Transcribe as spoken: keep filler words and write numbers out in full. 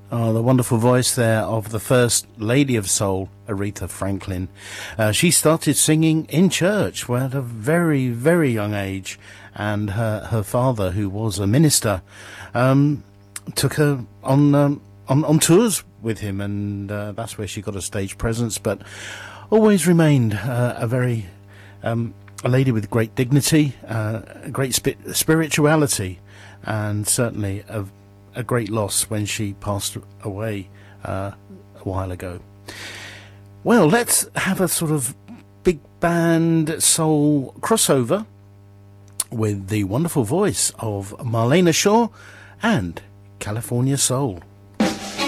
Oh, the wonderful voice there of the first Lady of Soul, Aretha Franklin. Uh, she started singing in church at a very, very young age, and her, her father, who was a minister, um, took her on, um, on on tours with him, and uh, that's where she got a stage presence, but always remained uh, a very um, a lady with great dignity, uh, great spi- spirituality, and certainly a a great loss when she passed away uh, a while ago. Well, let's have a sort of big band soul crossover with the wonderful voice of Marlena Shaw and California Soul.